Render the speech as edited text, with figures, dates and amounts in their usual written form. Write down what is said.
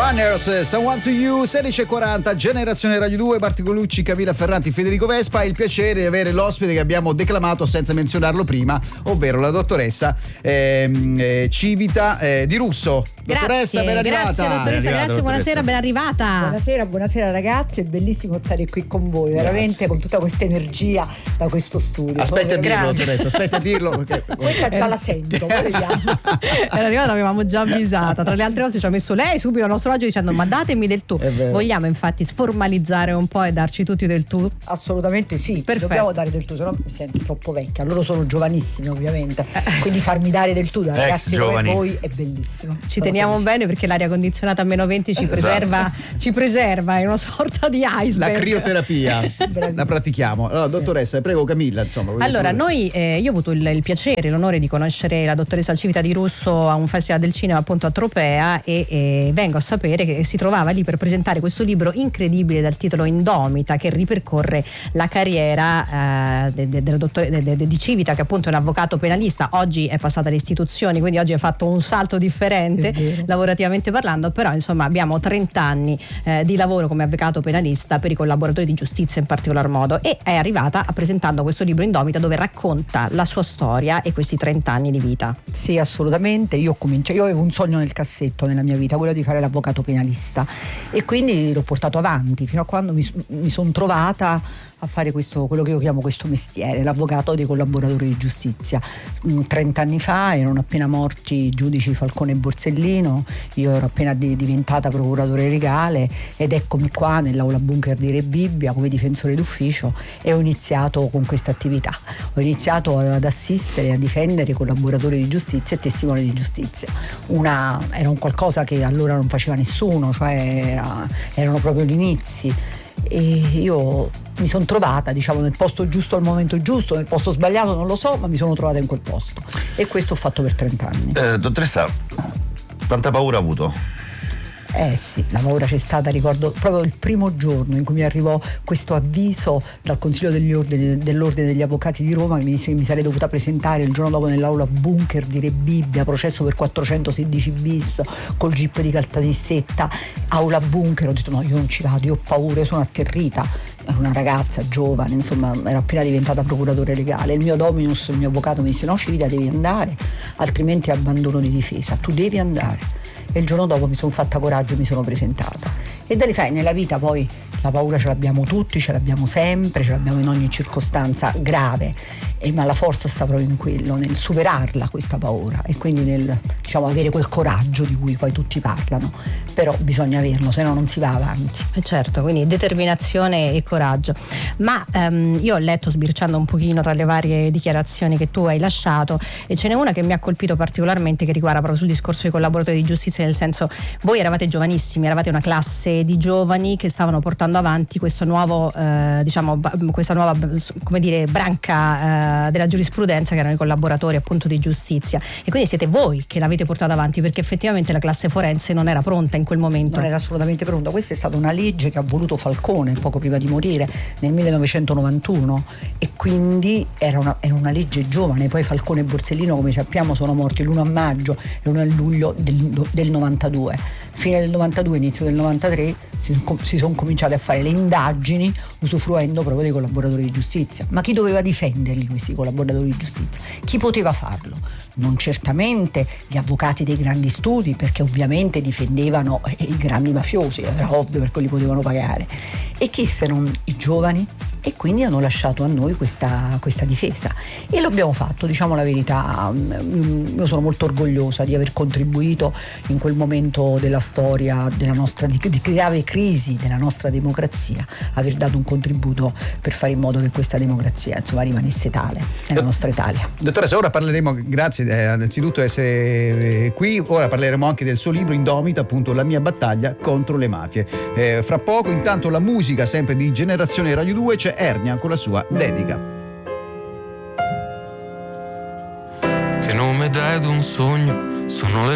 Banners, Someone to You, 16:40, Generazione Radio 2, Marco Colucci, Camilla Ferranti, Federico Vespa. Il piacere di avere l'ospite che abbiamo declamato senza menzionarlo prima, ovvero la dottoressa Civita Di Russo. Dottoressa, ben arrivata. Grazie dottoressa, grazie, buonasera, ben arrivata. Buonasera ragazzi, è bellissimo stare qui con voi, veramente con tutta questa energia da questo studio. Aspetta a dirlo, dottoressa, aspetta a dirlo. Perché... Questa già la sento, Era arrivata, l'avevamo già avvisata. Tra le altre cose ci ha messo lei subito al nostro raggio dicendo ma datemi del tu. Vogliamo infatti sformalizzare un po' e darci tutti del tu? Assolutamente sì. Perfetto. Dobbiamo dare del tu, sennò mi sento troppo vecchia. Loro sono giovanissimi ovviamente, quindi farmi dare del tu da ragazzi come voi è bellissimo. Ci teniamo bene perché l'aria condizionata a meno 20 ci preserva, è una sorta di iceberg. La crioterapia la pratichiamo. Allora, dottoressa, prego Camilla, insomma. Allora, io ho avuto il piacere, l'onore di conoscere la dottoressa Civita Di Russo a un festival del cinema appunto a Tropea e vengo a sapere che si trovava lì per presentare questo libro incredibile dal titolo Indomita, che ripercorre la carriera di Civita, che appunto è un avvocato penalista. Oggi è passata alle istituzioni, quindi oggi ha fatto un salto differente lavorativamente parlando, però insomma abbiamo 30 anni di lavoro come avvocato penalista per i collaboratori di giustizia in particolar modo, e è arrivata presentando questo libro Indomita dove racconta la sua storia e questi 30 anni di vita. Sì, assolutamente. Io avevo un sogno nel cassetto nella mia vita, quello di fare l'avvocato penalista, e quindi l'ho portato avanti fino a quando mi sono trovata a fare quello che io chiamo questo mestiere, l'avvocato dei collaboratori di giustizia. 30 anni fa erano appena morti i giudici Falcone e Borsellino, io ero appena diventata procuratore legale ed eccomi qua nell'aula bunker di Re Bibbia come difensore d'ufficio, e ho iniziato con questa attività. Ho iniziato ad assistere e a difendere i collaboratori di giustizia e testimoni di giustizia. Era un qualcosa che allora non faceva nessuno, cioè erano proprio gli inizi, e io mi sono trovata, diciamo, nel posto giusto al momento giusto, nel posto sbagliato non lo so, ma mi sono trovata in quel posto, e questo ho fatto per 30 anni. Dottoressa, quanta paura ha avuto? Sì, la paura c'è stata, ricordo proprio il primo giorno in cui mi arrivò questo avviso dal Consiglio dell'Ordine degli Avvocati di Roma, che mi disse che mi sarei dovuta presentare il giorno dopo nell'aula bunker di Re Bibbia, processo per 416 bis, col GIP di Caltanissetta, aula bunker. Ho detto no, io non ci vado, io ho paura, io sono atterrita. Ero una ragazza giovane, insomma, ero appena diventata procuratore legale. Il mio dominus, il mio avvocato mi disse no Civita, devi andare, altrimenti abbandono di difesa, tu devi andare. E il giorno dopo mi sono fatta coraggio e mi sono presentata. E da lì, sai, nella vita poi la paura ce l'abbiamo tutti, ce l'abbiamo sempre, ce l'abbiamo in ogni circostanza grave, ma la forza sta proprio in quello, nel superarla questa paura, e quindi nel, diciamo, avere quel coraggio di cui poi tutti parlano. Però bisogna averlo, se no non si va avanti. Certo, quindi determinazione e coraggio. Ma io ho letto, sbirciando un pochino tra le varie dichiarazioni che tu hai lasciato, e ce n'è una che mi ha colpito particolarmente, che riguarda proprio sul discorso dei collaboratori di giustizia, nel senso, voi eravate giovanissimi, eravate una classe di giovani che stavano portando avanti questo nuovo questa nuova, come dire, branca della giurisprudenza, che erano i collaboratori appunto di giustizia, e quindi siete voi che l'avete portata avanti, perché effettivamente la classe forense non era pronta in quel momento. Non era assolutamente pronta. Questa è stata una legge che ha voluto Falcone poco prima di morire nel 1991, e quindi era una legge giovane. Poi Falcone e Borsellino, come sappiamo, sono morti l'1 maggio e l'1 luglio del 92. Fine del 92, inizio del 93 si sono cominciate a fare le indagini usufruendo proprio dei collaboratori di giustizia. Ma chi doveva difenderli questi collaboratori di giustizia? Chi poteva farlo? Non certamente gli avvocati dei grandi studi, perché ovviamente difendevano i grandi mafiosi, era ovvio, perché li potevano pagare. E chi se non i giovani? E quindi hanno lasciato a noi questa difesa, e lo abbiamo fatto, diciamo la verità. Io sono molto orgogliosa di aver contribuito in quel momento della storia della nostra di grave crisi della nostra democrazia, aver dato un contributo per fare in modo che questa democrazia, insomma, rimanesse tale nella nostra Italia. Dottoressa, ora parleremo, grazie innanzitutto di essere qui, ora parleremo anche del suo libro Indomita, appunto, la mia battaglia contro le mafie. Fra poco, intanto, la musica sempre di Generazione Radio 2, c'è Ernia con la sua Dedica. Che nome dai ad un sogno? Sono le